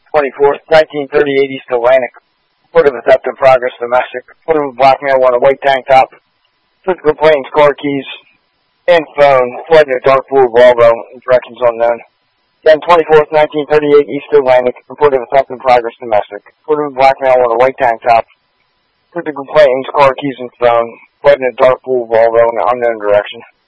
24th, 1938, East Atlantic. Report of a theft in progress, domestic. Report of a black male on a white tank top. Physical planes, car keys, and phone. Fled in a dark blue Volvo. Directions unknown. Then 24th, 1938, East Atlantic. Report of a theft in progress, domestic. Report of a black male on a white tank top. Physical planes, car keys, and phone. Fled in a dark blue Volvo in an unknown direction.